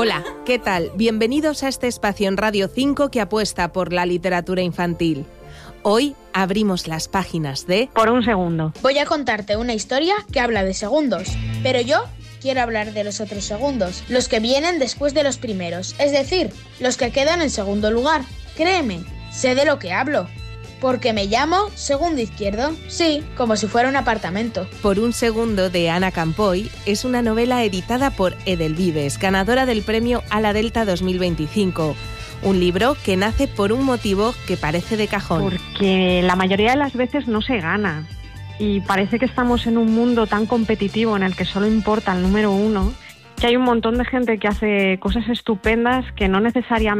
Hola, ¿qué tal? Bienvenidos a este espacio en Radio 5 que apuesta por la literatura infantil. Hoy abrimos las páginas de Por un segundo. Voy a contarte una historia que habla de segundos, pero yo quiero hablar de los otros segundos, los que vienen después de los primeros, es decir, los que quedan en segundo lugar. Créeme, sé de lo que hablo, porque me llamo Segundo Izquierdo, sí, como si fuera un apartamento. Por un segundo de Ana Campoy es una novela editada por Edelvives, ganadora del premio Ala Delta 2025. Un libro que nace por un motivo que parece de cajón. Porque la mayoría de las veces no se gana. Y parece que estamos en un mundo tan competitivo en el que solo importa el número uno, que hay un montón de gente que hace cosas estupendas que no necesariamente